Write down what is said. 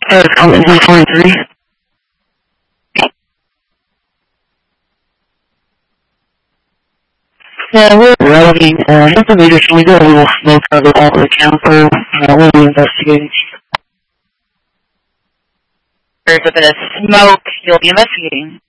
Comment 123. Yeah, we're routing, information. We got a little smoke out of the camper. We'll be investigating. There's a bit of smoke. You'll be investigating.